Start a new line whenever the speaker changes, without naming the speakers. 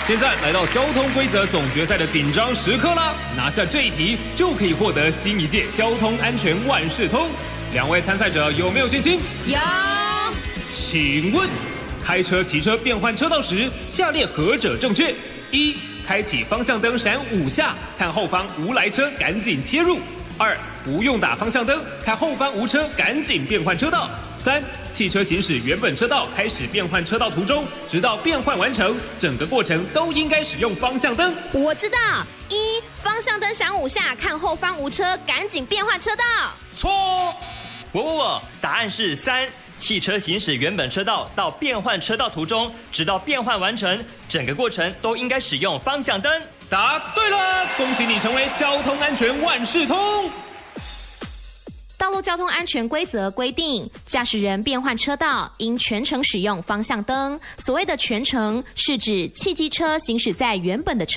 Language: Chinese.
现在来到交通规则总决赛的紧张时刻啦！拿下这一题就可以获得新一届交通安全万事通。两位参赛者有没有信心？
有。
请问，开车、骑车变换车道时，下列何者正确？1. 开启方向灯闪5下，看后方无来车赶紧切入。2. 不用打方向灯，看后方无车赶紧变换车道。3. 汽车行驶原本车道开始变换车道途中，直到变换完成，整个过程都应该使用方向灯。
我知道，1. 方向灯闪5下，看后方无车赶紧变换车道。
错。
答案是3。汽车行驶原本车道到变换车道途中，直到变换完成，整个过程都应该使用方向灯。
答对了，恭喜你成为交通安全万事通。
道路交通安全规则规定，驾驶人变换车道应全程使用方向灯。所谓的全程，是指汽机车行驶在原本的车